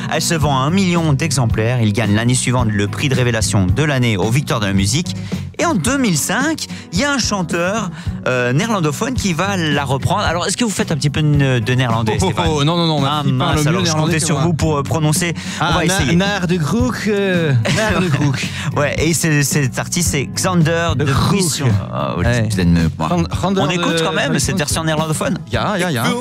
Elle se vend à 1 million d'exemplaires. Il gagne l'année suivante le prix de révélation de l'année aux Victoires de la musique. Et en 2005, il y a un chanteur néerlandophone qui va la reprendre. Alors, est-ce que vous faites un petit peu de néerlandais, Stéphane? Non. Ah mince, alors je comptais sur vous pour prononcer. On va essayer. Naar de Kroeg. Naar de Kroeg. Ouais, et cet artiste, c'est Xander de Kroeg. Ouais. On écoute quand même cette version néerlandophone. Ja.